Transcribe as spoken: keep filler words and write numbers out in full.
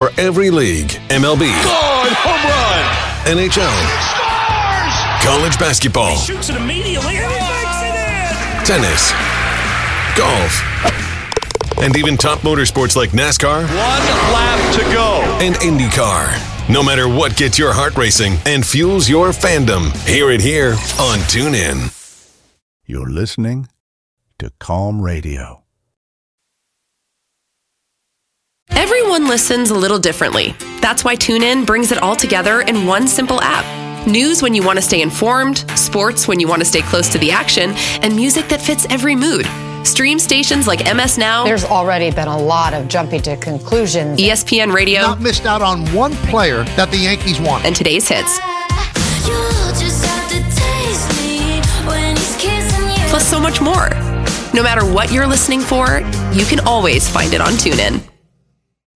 for every league. M L B. Oh, home run! N H L. Scores! College basketball. He shoots it immediately and he makes it in! Tennis. Golf. And even top motorsports like NASCAR. One lap to go. And IndyCar. No matter what gets your heart racing and fuels your fandom, hear it here on TuneIn. You're listening to Calm Radio. Everyone listens a little differently. That's why TuneIn brings it all together in one simple app. News when you want to stay informed, sports when you want to stay close to the action, and music that fits every mood. Stream stations like M S Now. There's already been a lot of jumping to conclusions. E S P N Radio. Not missed out on one player that the Yankees want. And today's hits. Plus so much more. No matter what you're listening for, you can always find it on TuneIn.